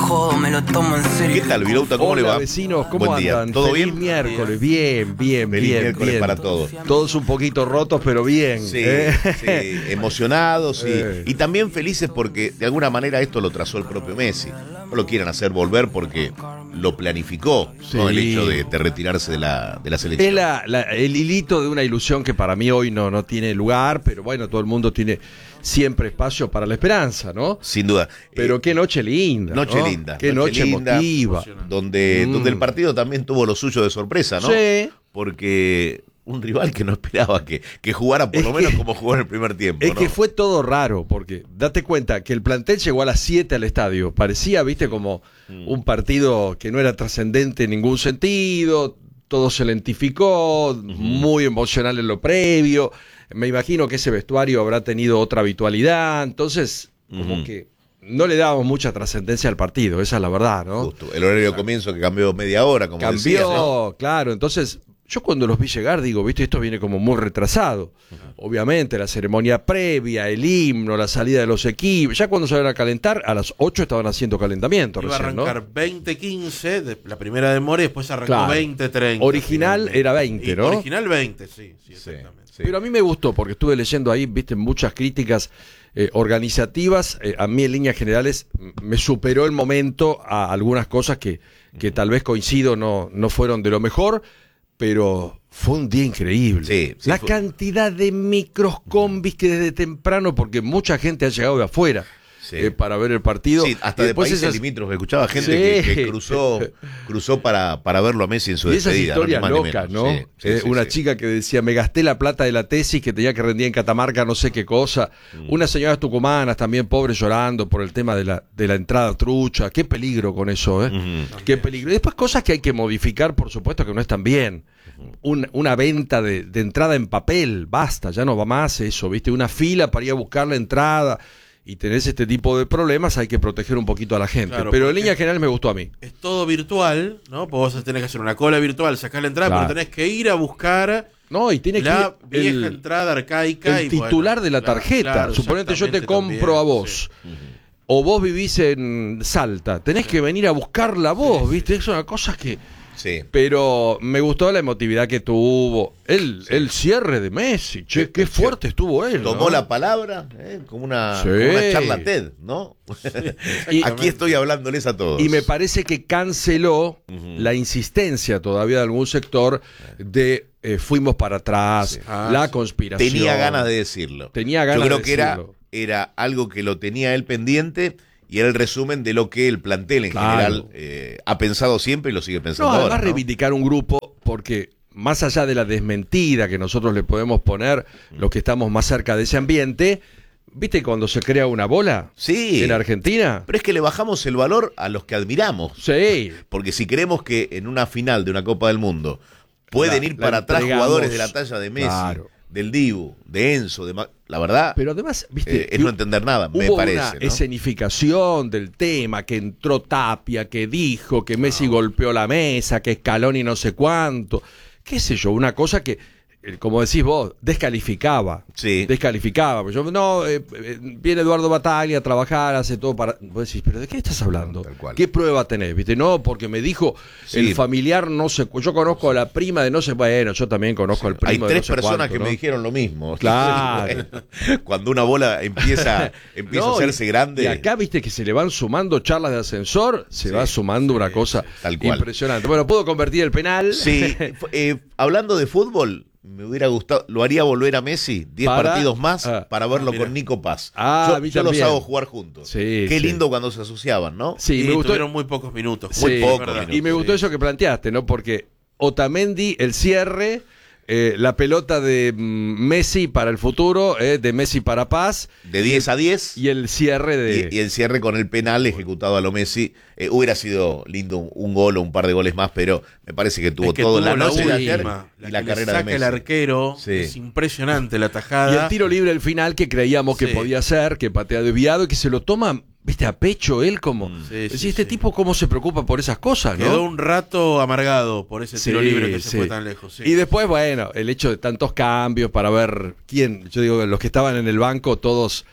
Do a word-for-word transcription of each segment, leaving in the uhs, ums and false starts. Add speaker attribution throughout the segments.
Speaker 1: jodo, me lo tomo en serio.
Speaker 2: ¿Qué tal, Virouta? ¿Cómo
Speaker 3: Hola,
Speaker 2: le va?
Speaker 3: vecinos, ¿cómo
Speaker 2: Buen día.
Speaker 3: andan?
Speaker 2: ¿Todo
Speaker 3: Feliz
Speaker 2: bien?
Speaker 3: miércoles, bien, bien,
Speaker 2: Feliz
Speaker 3: bien,
Speaker 2: miércoles
Speaker 3: bien.
Speaker 2: para todos.
Speaker 3: Todos un poquito rotos, pero bien.
Speaker 2: Sí,
Speaker 3: ¿eh?
Speaker 2: sí, emocionados y,
Speaker 3: Eh.
Speaker 2: y también felices porque de alguna manera esto lo trazó el propio Messi. No lo quieren hacer volver porque lo planificó,
Speaker 3: Sí.
Speaker 2: ¿no? El hecho de, de retirarse de la, de la selección.
Speaker 3: Es la- la- el hilito de una ilusión que para mí hoy no, no tiene lugar, pero bueno, todo el mundo tiene siempre espacio para la esperanza, ¿no?
Speaker 2: Sin duda.
Speaker 3: Pero
Speaker 2: Eh,
Speaker 3: qué noche linda.
Speaker 2: noche
Speaker 3: ¿no?
Speaker 2: linda.
Speaker 3: Qué noche,
Speaker 2: linda,
Speaker 3: emotiva.
Speaker 2: Donde,
Speaker 3: Mm.
Speaker 2: donde el partido también tuvo lo suyo de sorpresa, ¿no?
Speaker 3: Sí.
Speaker 2: Porque un rival que no esperaba que, que jugara por
Speaker 3: Es
Speaker 2: lo menos
Speaker 3: que-
Speaker 2: como jugó en el primer tiempo.
Speaker 3: Es
Speaker 2: ¿no?
Speaker 3: que fue todo raro, porque date cuenta que el plantel llegó a las siete al estadio. Parecía, viste, como un partido que no era trascendente en ningún sentido. Todo se lentificó, muy emocional en lo previo. Me imagino que ese vestuario habrá tenido otra habitualidad. Entonces, como
Speaker 2: Ujú.
Speaker 3: que no le dábamos mucha trascendencia al partido, esa es la verdad, ¿no?
Speaker 2: Justo. El horario de comienzo que cambió media hora, como
Speaker 3: Cambió,
Speaker 2: decías, ¿no?
Speaker 3: claro. Entonces, yo cuando los vi llegar, digo, viste, esto viene como muy retrasado. Obviamente, la ceremonia previa, el himno, la salida de los equipos. Ya cuando se van a calentar, a las ocho estaban haciendo calentamiento
Speaker 4: Iba a
Speaker 3: recién,
Speaker 4: arrancar
Speaker 3: ¿no?
Speaker 4: veinte quince, de la primera de More, después arrancó
Speaker 3: Claro.
Speaker 4: veinte treinta.
Speaker 3: Original
Speaker 4: finalmente.
Speaker 3: era veinte,
Speaker 4: Y
Speaker 3: ¿no?
Speaker 4: Original veinte, sí, sí, exactamente.
Speaker 2: Sí.
Speaker 3: Pero a mí me gustó, porque estuve leyendo ahí, viste, muchas críticas eh, organizativas. Eh, a mí, en líneas generales, m- me superó el momento a algunas cosas que, que tal vez coincido no, no fueron de lo mejor, pero fue un día increíble.
Speaker 2: Sí, sí,
Speaker 3: La
Speaker 2: fue-
Speaker 3: cantidad de microcombis que desde temprano, porque mucha gente ha llegado de afuera
Speaker 2: Sí.
Speaker 3: eh, para ver el partido.
Speaker 2: Sí, hasta
Speaker 3: Y
Speaker 2: de
Speaker 3: después
Speaker 2: países
Speaker 3: esas-
Speaker 2: limítrofes. Escuchaba gente
Speaker 3: Sí.
Speaker 2: que, que cruzó, cruzó para, para verlo a Messi en su
Speaker 3: Y esas
Speaker 2: despedida. ¿no? Ni
Speaker 3: historias
Speaker 2: más ni
Speaker 3: locas,
Speaker 2: menos.
Speaker 3: ¿no?
Speaker 2: Sí, sí,
Speaker 3: Eh,
Speaker 2: sí,
Speaker 3: una
Speaker 2: sí.
Speaker 3: chica que decía, me gasté la plata de la tesis que tenía que rendir en Catamarca, no sé qué cosa.
Speaker 2: Mm.
Speaker 3: Unas señoras tucumanas también pobres llorando por el tema de la, de la entrada trucha. Qué peligro con eso, ¿eh?
Speaker 2: Ujú.
Speaker 3: Qué peligro. Y después cosas que hay que modificar, por supuesto, que no están bien. Un- una venta de, de entrada en papel, basta, ya no va más eso, ¿viste? Una fila para ir a buscar la entrada. Y tenés este tipo de problemas, hay que proteger un poquito a la gente.
Speaker 4: Claro,
Speaker 3: Pero en
Speaker 4: porque-
Speaker 3: líneas generales me gustó a mí.
Speaker 4: Es todo virtual, ¿no? Pues vos tenés que hacer una cola virtual, sacar la entrada,
Speaker 3: Claro.
Speaker 4: pero tenés que ir a buscar
Speaker 3: No, y tiene
Speaker 4: la
Speaker 3: que
Speaker 4: vieja
Speaker 3: el-
Speaker 4: entrada arcaica.
Speaker 3: el
Speaker 4: y
Speaker 3: titular
Speaker 4: bueno,
Speaker 3: de la
Speaker 4: claro,
Speaker 3: tarjeta.
Speaker 4: claro,
Speaker 3: Suponete yo te
Speaker 4: exactamente
Speaker 3: compro
Speaker 4: también,
Speaker 3: a vos.
Speaker 4: sí.
Speaker 3: O vos vivís en Salta. Tenés que venir a buscarla vos, ¿viste? Es una cosa que...
Speaker 2: Sí.
Speaker 3: Pero me gustó la emotividad que tuvo. El, el cierre de Messi. Che,
Speaker 2: Sí,
Speaker 3: qué
Speaker 2: el
Speaker 3: fuerte estuvo él,
Speaker 2: Tomó
Speaker 3: ¿no?
Speaker 2: la palabra eh, como, una,
Speaker 3: Sí.
Speaker 2: como una charla TED, ¿no?
Speaker 3: Y-
Speaker 2: Aquí estoy hablándoles a todos.
Speaker 3: Y me parece que canceló la insistencia todavía de algún sector de eh, fuimos para atrás,
Speaker 2: Sí.
Speaker 4: Ah,
Speaker 3: la
Speaker 4: sí.
Speaker 3: conspiración.
Speaker 2: Tenía ganas de decirlo.
Speaker 3: Tenía ganas
Speaker 2: Yo creo
Speaker 3: de
Speaker 2: que era,
Speaker 3: decirlo.
Speaker 2: era algo que lo tenía él pendiente y era el resumen de lo que el plantel en
Speaker 3: Claro.
Speaker 2: general eh, ha pensado siempre y lo sigue
Speaker 3: No,
Speaker 2: pensando
Speaker 3: además
Speaker 2: ahora. ¿no?
Speaker 3: reivindicar un grupo, porque más allá de la desmentida que nosotros le podemos poner, los que estamos más cerca de ese ambiente, ¿viste cuando se crea una bola
Speaker 2: Sí.
Speaker 3: en Argentina?
Speaker 2: Pero es que le bajamos el valor a los que admiramos.
Speaker 3: Sí.
Speaker 2: Porque si creemos que en una final de una Copa del Mundo pueden
Speaker 3: La-
Speaker 2: ir
Speaker 3: la
Speaker 2: para atrás
Speaker 3: entregamos.
Speaker 2: jugadores de la talla de Messi,
Speaker 3: Claro.
Speaker 2: del Dibu, de Enzo, de Ma- la verdad,
Speaker 3: Pero además, ¿viste?
Speaker 2: eh, es no entender nada, me
Speaker 3: Hubo
Speaker 2: parece.
Speaker 3: una
Speaker 2: ¿no?
Speaker 3: escenificación del tema, que entró Tapia, que dijo que Messi golpeó la mesa, que Scaloni no sé cuánto, qué sé yo, una cosa que, eh, como decís vos, descalificaba.
Speaker 2: Sí.
Speaker 3: Descalificaba. Pues yo, no, eh, eh, viene Eduardo Bataglia a trabajar, hace todo para... Vos decís, ¿pero de qué estás hablando?
Speaker 2: Tal cual.
Speaker 3: ¿Qué prueba tenés? ¿Viste? No, porque me dijo
Speaker 2: Sí.
Speaker 3: el familiar no sé... cu- Yo conozco a la prima de no sé... Bueno, yo también conozco al primo
Speaker 2: Hay
Speaker 3: de
Speaker 2: tres
Speaker 3: no sé
Speaker 2: personas
Speaker 3: cuánto,
Speaker 2: que
Speaker 3: ¿no?
Speaker 2: me dijeron lo mismo.
Speaker 3: Claro.
Speaker 2: Cuando una bola empieza, empieza
Speaker 3: No,
Speaker 2: a hacerse
Speaker 3: y-
Speaker 2: grande.
Speaker 3: Y acá viste que se le van sumando charlas de ascensor, se
Speaker 2: Sí,
Speaker 3: va sumando una cosa
Speaker 2: tal cual.
Speaker 3: impresionante. Bueno, puedo convertir el penal.
Speaker 2: Sí, eh, hablando de fútbol, me hubiera gustado, lo haría volver a Messi, diez
Speaker 3: Para-
Speaker 2: partidos más
Speaker 3: ah,
Speaker 2: para verlo
Speaker 4: mira.
Speaker 2: con Nico Paz.
Speaker 3: Ah,
Speaker 2: yo
Speaker 3: a mí
Speaker 2: yo los
Speaker 3: también.
Speaker 2: hago jugar juntos.
Speaker 3: Sí,
Speaker 2: Qué
Speaker 3: sí.
Speaker 2: lindo cuando se asociaban, ¿no?
Speaker 3: Sí,
Speaker 4: y
Speaker 3: me gustó.
Speaker 4: tuvieron muy pocos minutos.
Speaker 3: Sí,
Speaker 2: muy poco,
Speaker 4: es verdad.
Speaker 3: Y me gustó
Speaker 4: Sí.
Speaker 3: eso que planteaste, ¿no? Porque Otamendi, el cierre, eh, la pelota de mm, Messi para el futuro, eh, de Messi para Paz,
Speaker 2: De diez a diez.
Speaker 3: y el cierre de...
Speaker 2: Y, y el cierre con el penal ejecutado a lo Messi. Eh, hubiera sido lindo un, un gol o un par de goles más, pero me parece que tuvo
Speaker 4: Es que
Speaker 2: todo
Speaker 4: tuvo
Speaker 2: la noche de ayer
Speaker 4: última,
Speaker 2: y
Speaker 4: la
Speaker 2: la
Speaker 4: que le
Speaker 2: carrera de
Speaker 4: saca
Speaker 2: Messi.
Speaker 4: el arquero,
Speaker 2: Sí.
Speaker 4: es impresionante la tajada.
Speaker 3: Y el tiro libre al final que creíamos que
Speaker 4: Sí.
Speaker 3: podía ser, que patea desviado y que se lo toma, viste, a pecho él como...
Speaker 4: Sí,
Speaker 3: Decís,
Speaker 4: sí,
Speaker 3: este
Speaker 4: sí.
Speaker 3: tipo cómo se preocupa por esas cosas, ¿no?
Speaker 4: Quedó un rato amargado por ese tiro
Speaker 3: Sí,
Speaker 4: libre que
Speaker 3: sí.
Speaker 4: se fue tan lejos. sí.
Speaker 3: Y después, bueno, el hecho de tantos cambios para ver quién, yo digo, los que estaban en el banco, todos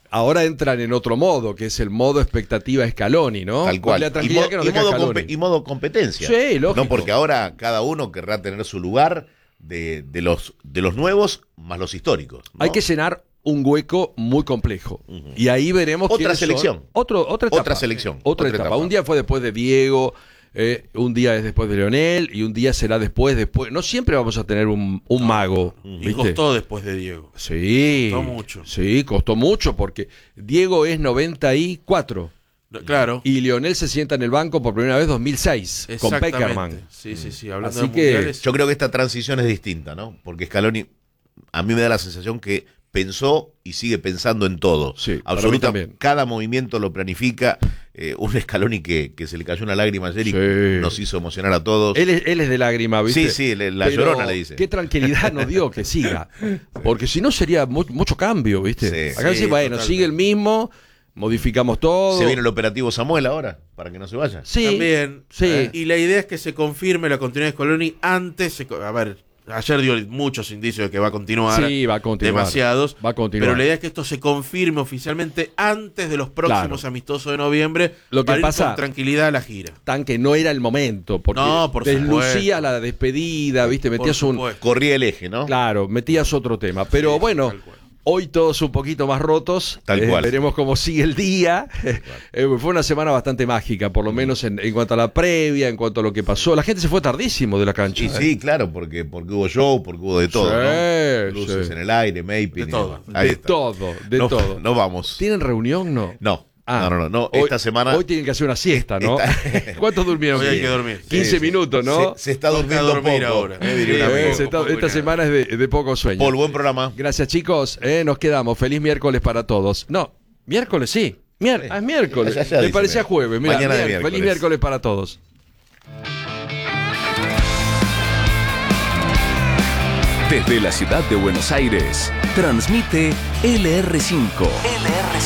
Speaker 3: ahora entran en otro modo, que es el modo expectativa Scaloni, ¿no?
Speaker 2: Tal cual.
Speaker 3: La tranquilidad
Speaker 2: y,
Speaker 3: que nos
Speaker 2: y
Speaker 3: deja
Speaker 2: modo
Speaker 3: Scaloni.
Speaker 2: compe- y modo competencia.
Speaker 3: Sí, lógico.
Speaker 2: No, porque ahora cada uno querrá tener su lugar de, de, los, de los nuevos más los históricos, ¿no?
Speaker 3: Hay que llenar un hueco muy complejo. Uh-huh. Y ahí veremos
Speaker 2: otra
Speaker 3: quiénes
Speaker 2: selección.
Speaker 3: Son. Otro, otra etapa.
Speaker 2: Otra selección.
Speaker 3: Otra,
Speaker 2: otra
Speaker 3: etapa.
Speaker 2: etapa.
Speaker 3: Un día fue después de Diego, eh, un día es después de Leonel y un día será después, después. No siempre vamos a tener un, un mago.
Speaker 4: Y
Speaker 3: ¿viste?
Speaker 4: costó después de Diego.
Speaker 3: Sí.
Speaker 4: Costó mucho.
Speaker 3: Sí, costó mucho porque Diego es noventa y cuatro.
Speaker 4: Claro.
Speaker 3: Y Leonel se sienta en el banco por primera vez dos mil seis con Peckerman.
Speaker 4: Sí, sí, sí. Hablando
Speaker 3: Así
Speaker 4: de
Speaker 3: que
Speaker 4: mundiales.
Speaker 2: Yo creo que esta transición es distinta, ¿no? Porque Scaloni, a mí me da la sensación que pensó y sigue pensando en todo.
Speaker 3: Sí,
Speaker 2: absolutamente. Cada movimiento lo planifica. Eh, un Scaloni que, que se le cayó una lágrima ayer y
Speaker 3: Sí.
Speaker 2: nos hizo emocionar a todos.
Speaker 3: Él es, él es de lágrima, ¿viste?
Speaker 2: Sí, sí, le- la
Speaker 3: Pero
Speaker 2: llorona le dice.
Speaker 3: Qué tranquilidad nos dio que siga. Porque si no sería mu- mucho cambio, ¿viste?
Speaker 2: Sí.
Speaker 3: Acá
Speaker 4: Sí,
Speaker 3: dice, bueno,
Speaker 4: totalmente.
Speaker 3: sigue el mismo, modificamos todo.
Speaker 2: Se viene el operativo Samuel ahora, para que no se vaya.
Speaker 3: Sí,
Speaker 4: También.
Speaker 3: sí.
Speaker 4: Eh, y la idea es que se confirme la continuidad de Scaloni antes. Se, co- a ver, ayer dio muchos indicios de que va a continuar.
Speaker 3: Sí, va a continuar.
Speaker 4: Demasiados.
Speaker 3: Va a continuar.
Speaker 4: Pero la idea es que esto se confirme oficialmente antes de los próximos
Speaker 3: Claro.
Speaker 4: amistosos de noviembre.
Speaker 3: Lo que
Speaker 4: para ir
Speaker 3: pasa-
Speaker 4: con tranquilidad a la gira.
Speaker 3: Tan que no era el momento, porque
Speaker 4: No, por
Speaker 3: deslucía
Speaker 4: supuesto.
Speaker 3: la despedida, ¿viste?
Speaker 4: Por
Speaker 3: Metías un...
Speaker 4: supuesto.
Speaker 2: Corría el eje, ¿no?
Speaker 3: Claro, metías otro tema. Pero
Speaker 4: Sí,
Speaker 3: bueno,
Speaker 4: tal cual.
Speaker 3: hoy todos un poquito más rotos.
Speaker 2: Tal
Speaker 3: Eh,
Speaker 2: cual.
Speaker 3: Veremos cómo sigue el día. Eh, fue una semana bastante mágica, por lo menos en, en cuanto a la previa, en cuanto a lo que pasó. La gente se fue tardísimo de la cancha.
Speaker 2: Y
Speaker 3: ¿eh?
Speaker 2: sí, claro, porque, porque hubo show, porque hubo de todo,
Speaker 3: Sí,
Speaker 2: ¿no? Luces
Speaker 3: sí.
Speaker 2: en el aire, mapping.
Speaker 4: De
Speaker 2: y
Speaker 4: todo.
Speaker 2: demás. Ahí
Speaker 3: De
Speaker 2: está.
Speaker 3: todo, de
Speaker 2: no,
Speaker 3: todo.
Speaker 2: No vamos.
Speaker 3: ¿Tienen reunión? No.
Speaker 2: No.
Speaker 3: Ah,
Speaker 2: no, no, no, no.
Speaker 3: Hoy-
Speaker 2: Esta semana
Speaker 3: Hoy tienen que hacer una siesta, ¿no?
Speaker 2: Esta-
Speaker 3: ¿Cuántos durmieron?
Speaker 4: Hoy hay que dormir.
Speaker 3: quince
Speaker 2: Sí, sí.
Speaker 3: minutos, ¿no?
Speaker 2: Se, se está
Speaker 4: Toca
Speaker 2: durmiendo
Speaker 4: dormir
Speaker 2: poco.
Speaker 4: ahora.
Speaker 2: eh, diría un
Speaker 3: Eh,
Speaker 2: amigo.
Speaker 3: se está-
Speaker 4: poco
Speaker 3: esta
Speaker 4: y
Speaker 3: semana es de, de poco sueño.
Speaker 2: Paul, buen programa.
Speaker 3: Gracias, chicos. Eh, nos quedamos. Feliz miércoles para todos. No, miércoles sí. Mier- ah, es miércoles.
Speaker 2: Ya- ya
Speaker 3: Me
Speaker 2: dice
Speaker 3: parecía
Speaker 2: miércoles.
Speaker 3: jueves. Mirá,
Speaker 2: Mañana de
Speaker 3: mier-
Speaker 2: miércoles.
Speaker 3: Feliz miércoles para todos.
Speaker 1: Desde la ciudad de Buenos Aires, transmite L R cinco.